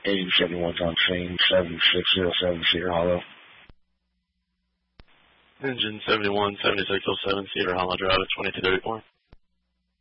8071's on train 7607 Cedar Hollow. Engine 71, 7607 Cedar Hollow Drive, 2234.